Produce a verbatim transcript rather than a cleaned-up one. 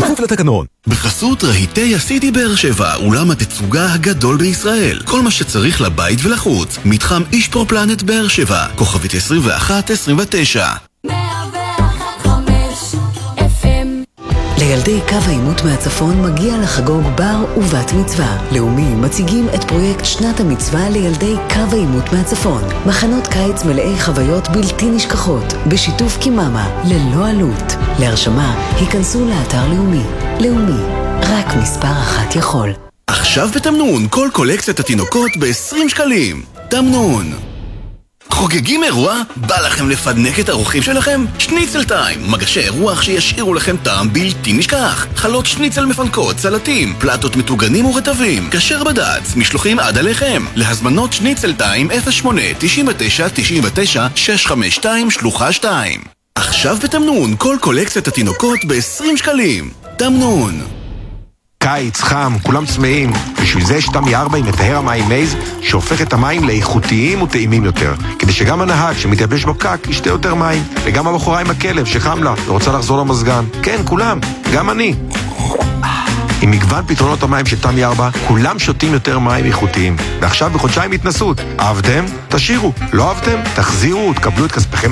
כפוף לתקנון. בחסות רהיטי הסיטי באר שבע, אולם התצוגה הגדול בישראל. כל מה שצריך לבית ולחוץ. מתחם אישפרו פלנט באר שבע, כוכבית עשרים ואחת עשרים ותשע. לילדי קו העימות מהצפון מגיע לחגוג בר ובת מצווה. לאומי מציגים את פרויקט שנת המצווה לילדי קו העימות מהצפון. מחנות קיץ מלאי חוויות בלתי נשכחות, בשיתוף קיממה, ללא עלות. להרשמה, היכנסו לאתר לאומי. לאומי, רק מספר אחת יכול. עכשיו בתמנון, כל קולקציית התינוקות ב-עשרים שקלים. תמנון. חוגגים אירוע? בא לכם לפדנק את האורחים שלכם? שניצל טיים, מגשי אירוח שישאירו לכם טעם בלתי נשכח. חלות שניצל מפנקות, סלטים, פלטות מטוגנים ורטבים, כשר בד"ץ, משלוחים עד עליכם. להזמנות שניצל טיים אפס שמונה תשעים ותשע תשעים ותשע שש חמש שתיים שלוחה שתיים. עכשיו בתמנון, כל קולקציית התינוקות ב-עשרים שקלים. תמנון. קיץ, חם, כולם צמאים. בשביל זה יש תמי ארבע עם מטהר המים מייז, שהופך את המים לאיכותיים וטעימים יותר. כדי שגם הנהג שמתייבש בפקק ישתה יותר מים. וגם הבחורה עם הכלב שחם לה ורוצה לחזור למזגן. כן, כולם, גם אני. עם מגוון פתרונות המים של תמי ארבע, כולם שותים יותר מים איכותיים. ועכשיו בחודשיים התנסות. אהבתם? תשאירו. לא אהבתם? תחזירו ותקבלו את כספכם